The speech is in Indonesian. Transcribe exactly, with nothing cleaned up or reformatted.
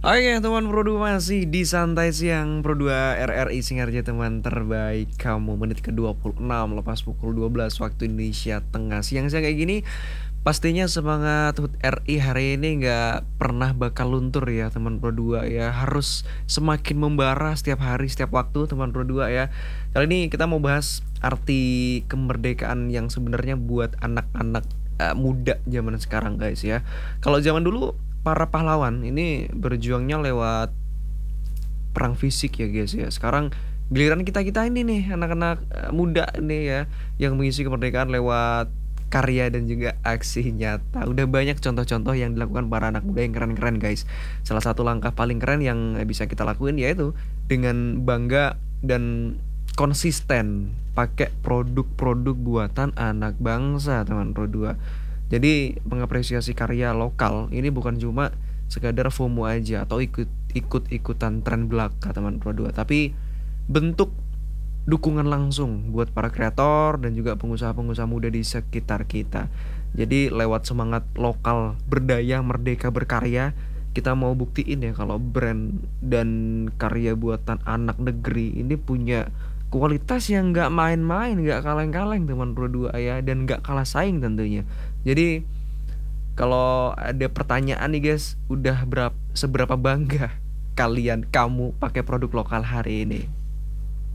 Oke teman Pro dua masih di Santai Siang Pro dua R R I Singarja teman terbaik kamu. Menit ke dua puluh enam lepas pukul dua belas waktu Indonesia Tengah. Siang-siang kayak gini pastinya semangat H U T R I hari ini nggak pernah bakal luntur ya teman Pro dua ya. Harus semakin membara setiap hari setiap waktu teman Pro dua ya. Kali ini kita mau bahas arti kemerdekaan yang sebenarnya buat anak-anak eh, muda zaman sekarang guys ya. Kalau zaman dulu para pahlawan ini berjuangnya lewat perang fisik ya guys ya. Sekarang giliran kita-kita ini nih anak-anak eh, muda nih ya yang mengisi kemerdekaan lewat karya dan juga aksi nyata. Udah banyak contoh-contoh yang dilakukan para anak muda yang keren-keren guys. Salah satu langkah paling keren yang bisa kita lakuin yaitu dengan bangga dan konsisten pakai produk-produk buatan anak bangsa teman Pro dua. Jadi mengapresiasi karya lokal ini bukan cuma sekadar FOMO aja atau ikut ikut-ikutan tren belaka teman Pro dua, tapi bentuk dukungan langsung buat para kreator dan juga pengusaha-pengusaha muda di sekitar kita. Jadi lewat semangat lokal berdaya merdeka berkarya, kita mau buktiin ya kalau brand dan karya buatan anak negeri ini punya kualitas yang nggak main-main, nggak kaleng-kaleng teman Pro dua ya, dan nggak kalah saing tentunya. Jadi kalau ada pertanyaan nih guys, udah berapa seberapa bangga kalian kamu pakai produk lokal hari ini?